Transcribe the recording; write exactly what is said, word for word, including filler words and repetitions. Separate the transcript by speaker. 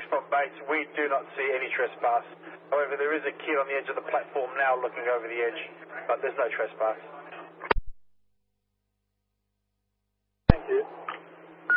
Speaker 1: from Bates, we do not see any trespass. However, there is a kid on the edge of the platform now looking over the edge, but there's no trespass.